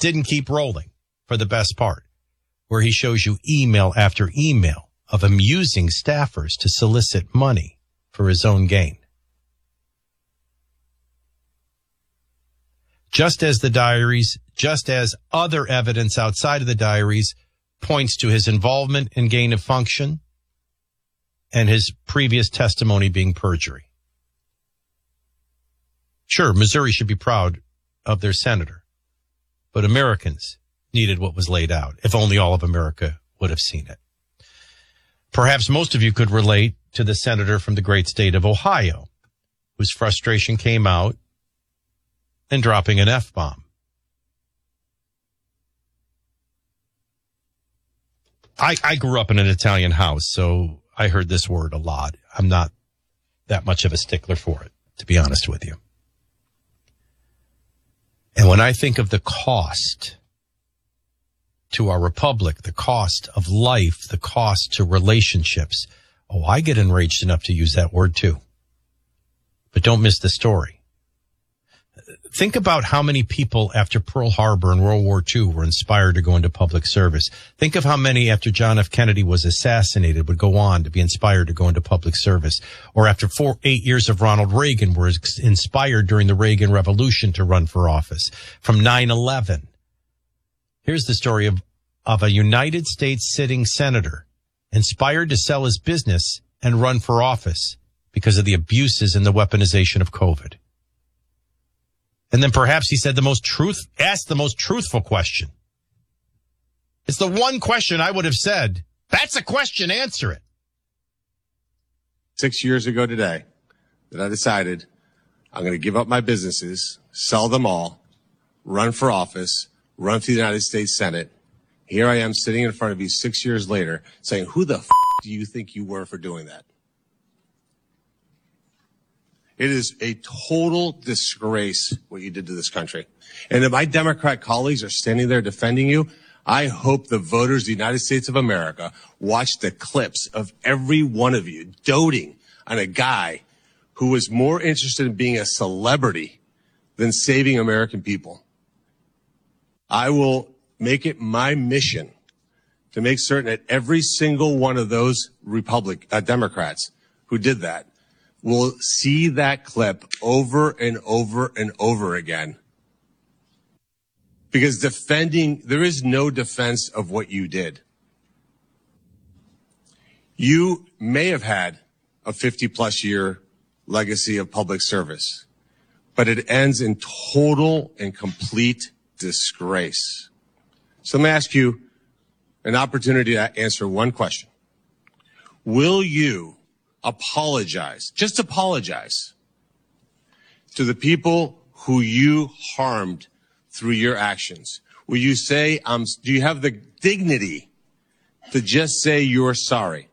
didn't keep rolling for the best part, where he shows you email after email of him using staffers to solicit money for his own gain. Just as the diaries, just as other evidence outside of the diaries points to his involvement in gain of function and his previous testimony being perjury. Sure, Missouri should be proud of their senator, but Americans needed what was laid out, if only all of America would have seen it. Perhaps most of you could relate to the senator from the great state of Ohio, whose frustration came out in dropping an F-bomb. I grew up in an Italian house, so I heard this word a lot. I'm not that much of a stickler for it, to be honest with you. And when I think of the cost to our republic, the cost of life, the cost to relationships, I get enraged enough to use that word too. But don't miss the story. Think about how many people after Pearl Harbor and World War II were inspired to go into public service. Think of how many after John F. Kennedy was assassinated would go on to be inspired to go into public service. Or after 8 years of Ronald Reagan were inspired during the Reagan Revolution to run for office. From 9/11. Here's the story of a United States sitting senator inspired to sell his business and run for office because of the abuses and the weaponization of COVID. And then perhaps he said asked the most truthful question. It's the one question I would have said, that's a question, answer it. 6 years ago today that I decided I'm going to give up my businesses, sell them all, run for office, run for the United States Senate. Here I am sitting in front of you 6 years later saying, who the do you think you were for doing that? It is a total disgrace what you did to this country. And if my Democrat colleagues are standing there defending you, I hope the voters of the United States of America watch the clips of every one of you doting on a guy who was more interested in being a celebrity than saving American people. I will make it my mission to make certain that every single one of those Democrats who did that will see that clip over and over and over again. Because there is no defense of what you did. You may have had a 50-plus year legacy of public service, but it ends in total and complete disgrace. So let me ask you an opportunity to answer one question. Will you just apologize to the people who you harmed through your actions? Will you say, do you have the dignity to just say you're sorry?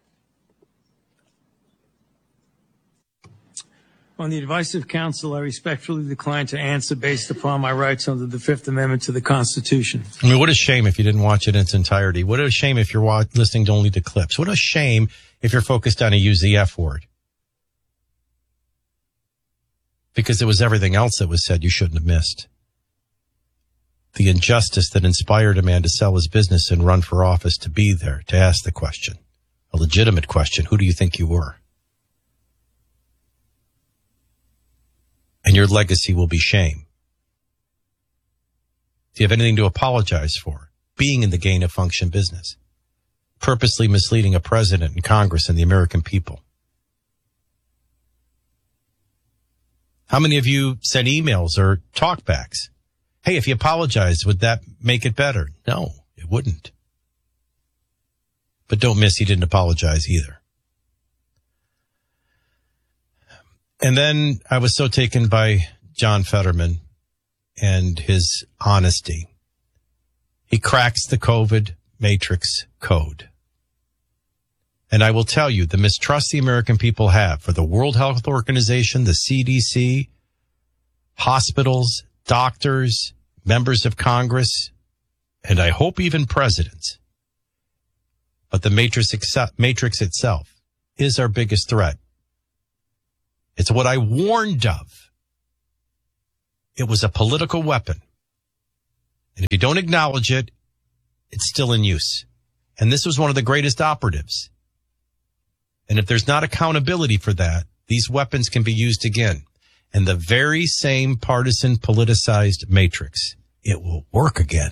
On the advice of counsel, I respectfully decline to answer based upon my rights under the Fifth Amendment to the Constitution. I mean, what a shame if you didn't watch it in its entirety. What a shame if you're listening only to clips. What a shame if you're focused on use the F word. Because it was everything else that was said you shouldn't have missed. The injustice that inspired a man to sell his business and run for office to be there, to ask the question, a legitimate question, who do you think you were? And your legacy will be shame. Do you have anything to apologize for? Being in the gain of function business. Purposely misleading a president and Congress and the American people. How many of you sent emails or talkbacks? Hey, if you apologize, would that make it better? No, it wouldn't. But don't miss, he didn't apologize either. And then I was so taken by John Fetterman and his honesty. He cracks the COVID matrix code. And I will tell you, the mistrust the American people have for the World Health Organization, the CDC, hospitals, doctors, members of Congress, and I hope even presidents. But the matrix itself is our biggest threat. It's what I warned of. It was a political weapon. And if you don't acknowledge it, it's still in use. And this was one of the greatest operatives. And if there's not accountability for that, these weapons can be used again. And the very same partisan politicized matrix, it will work again.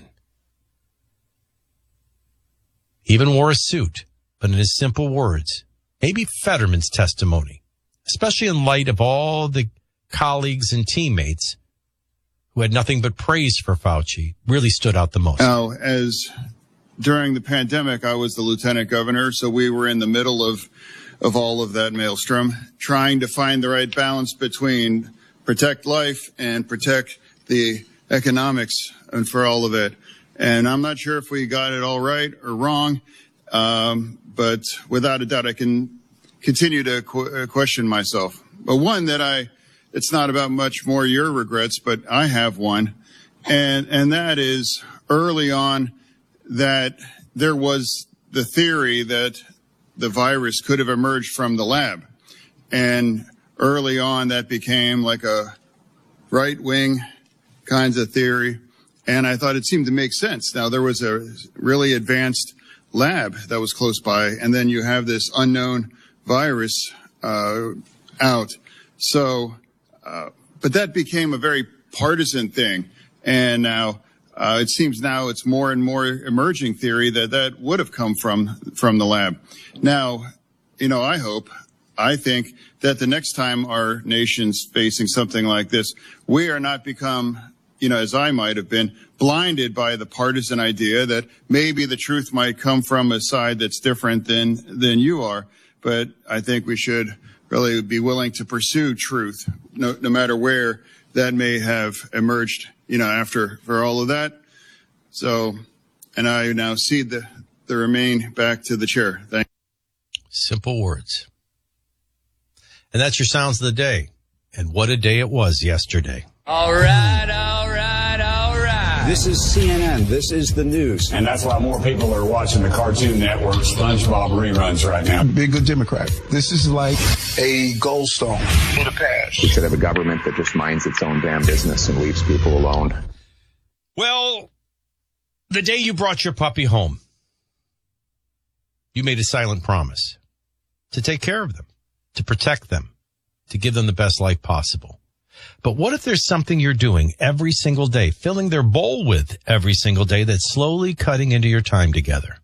He even wore a suit, but in his simple words, maybe Fetterman's testimony, especially in light of all the colleagues and teammates who had nothing but praise for Fauci, really stood out the most. Now, as during the pandemic, I was the lieutenant governor, so we were in the middle of all of that maelstrom, trying to find the right balance between protect life and protect the economics and for all of it. And I'm not sure if we got it all right or wrong, but without a doubt, I can continue to question myself. But one that it's not about much more your regrets, but I have one. And that is early on that there was the theory that the virus could have emerged from the lab. And early on that became like a right-wing kinds of theory. And I thought it seemed to make sense. Now, there was a really advanced lab that was close by, and then you have this unknown virus out. So, but that became a very partisan thing. And now it seems now it's more and more emerging theory that would have come from the lab. Now, I think that the next time our nation's facing something like this, we are not become, as I might have been, blinded by the partisan idea that maybe the truth might come from a side that's different than you are. But I think we should really be willing to pursue truth, no matter where that may have emerged, for all of that. So, and I now cede the remain back to the chair. Thank you. Simple words. And that's your sounds of the day. And what a day it was yesterday. All right. This is CNN. This is the news. And that's why more people are watching the Cartoon Network SpongeBob reruns right now. Be a good Democrat. This is like a goldstone for the past. We should have a government that just minds its own damn business and leaves people alone. Well, the day you brought your puppy home, you made a silent promise to take care of them, to protect them, to give them the best life possible. But what if there's something you're doing every single day, filling their bowl with every single day, that's slowly cutting into your time together?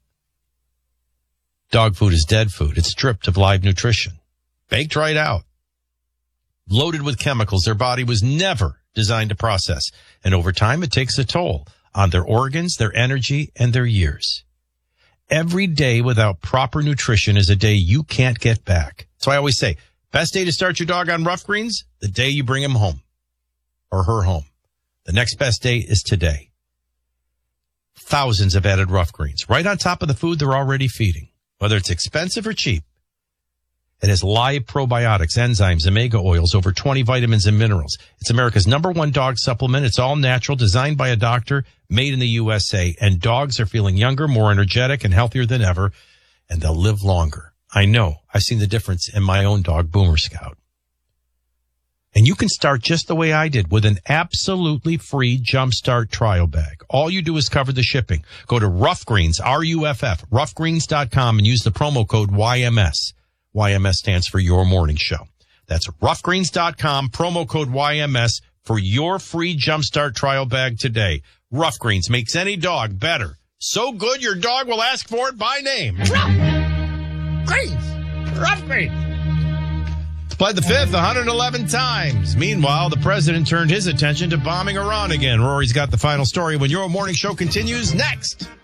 Dog food is dead food. It's stripped of live nutrition, baked right out, loaded with chemicals their body was never designed to process. And over time, it takes a toll on their organs, their energy, and their years. Every day without proper nutrition is a day you can't get back. So I always say, best day to start your dog on Rough Greens, the day you bring him home or her home. The next best day is today. Thousands have added Rough Greens right on top of the food they're already feeding, whether it's expensive or cheap. It has live probiotics, enzymes, omega oils, over 20 vitamins and minerals. It's America's #1 dog supplement. It's all natural, designed by a doctor, made in the USA. And dogs are feeling younger, more energetic, and healthier than ever. And they'll live longer. I know. I've seen the difference in my own dog, Boomer Scout. And you can start just the way I did with an absolutely free Jumpstart trial bag. All you do is cover the shipping. Go to Rough Greens, RUFF, roughgreens.com, and use the promo code YMS. YMS stands for Your Morning Show. That's roughgreens.com, promo code YMS for your free Jumpstart trial bag today. Rough Greens makes any dog better. So good your dog will ask for it by name. Rough Greens. Rough Greens. It's played the fifth 111 times. Meanwhile, the president turned his attention to bombing Iran again. Rory's got the final story when Your Morning Show continues next.